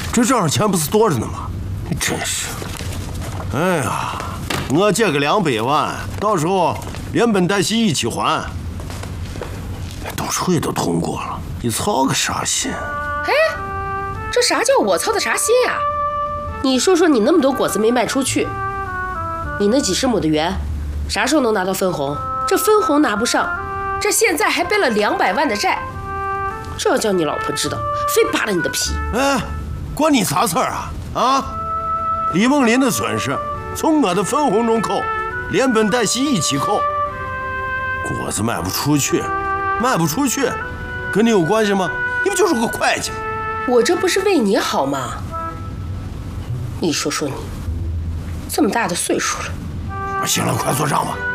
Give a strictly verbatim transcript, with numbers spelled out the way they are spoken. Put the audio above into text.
这账上钱不是多着呢吗？你真是，哎呀，我借个两百万，到时候连本带息一起还。董事会都通过了，你操个啥心？ 哎，这啥叫我操的啥心呀？你说说，你那么多果子没卖出去，你那几十亩的园，啥时候能拿到分红？这分红拿不上，这现在还背了两百万的债，这要叫你老婆知道，非扒了你的皮！ 哎，关你啥事儿啊？啊，李梦林的损失从我的分红中扣，连本带息一起扣。果子卖不出去，卖不出去，跟你有关系吗？你不就是个会计？ 我这不是为你好吗？你说说你，这么大的岁数了。 行了，快做账吧。